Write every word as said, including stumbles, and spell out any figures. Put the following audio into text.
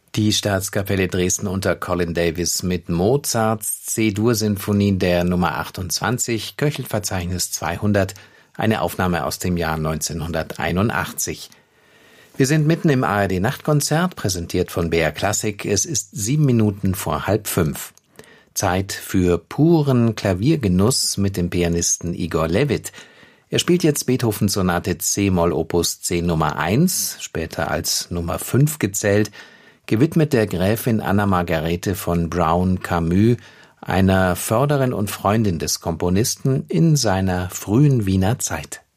Die Staatskapelle Dresden unter Colin Davis mit Mozarts C-Dur-Sinfonie der Nummer achtundzwanzig, Köchelverzeichnis zweihundert, eine Aufnahme aus dem Jahr neunzehnhunderteinundachtzig. Wir sind mitten im A R D-Nachtkonzert, präsentiert von B R Classic. Es ist sieben Minuten vor halb fünf. Zeit für puren Klaviergenuss mit dem Pianisten Igor Levit. Er spielt jetzt Beethovens Sonate C-Moll Opus zehn Nummer eins, später als Nummer fünf gezählt, gewidmet der Gräfin Anna Margarete von Brown-Camus, einer Förderin und Freundin des Komponisten in seiner frühen Wiener Zeit.